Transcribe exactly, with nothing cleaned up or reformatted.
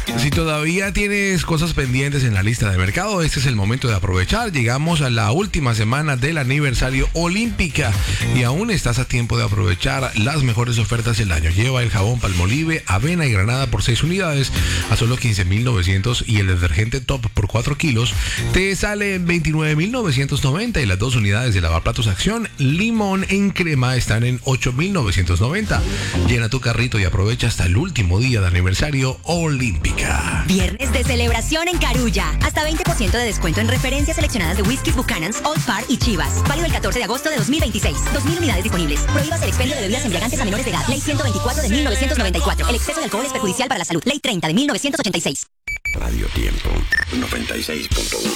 Si todavía tienes cosas pendientes en la lista de mercado, este es el momento de aprovechar. Llegamos a la última semana del aniversario Olímpica y aún estás a tiempo de aprovechar las mejores ofertas del año. Lleva el jabón Palmolive, avena y granada por seis unidades a solo quince mil novecientos y el detergente Top por cuatro kilos te sale en veintinueve mil novecientos noventa y las dos unidades de lavaplatos Acción Limón en crema están en ocho mil novecientos noventa. Llena tu carrito y aprovecha hasta el último día de aniversario Olímpica. Viernes de celebración en Carulla. Hasta veinte por ciento de descuento en referencias seleccionadas de whiskies Buchanan's, Old Parr y Chivas. Válido el catorce de agosto de dos mil veintiséis. dos mil unidades disponibles. Prohíbas el expendio de bebidas embriagantes a menores de edad. Ley ciento veinticuatro de mil novecientos noventa y cuatro. El exceso de alcohol es perjudicial para la salud. Ley treinta de mil novecientos ochenta y seis. Radio Tiempo noventa y seis punto uno.